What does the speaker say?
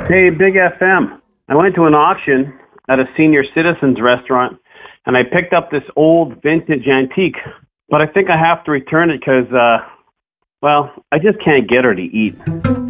Hey, Big FM. I went to an auction at a senior citizens restaurant and I picked up this old vintage antique, but I think I have to return it because, well, I just can't get her to eat.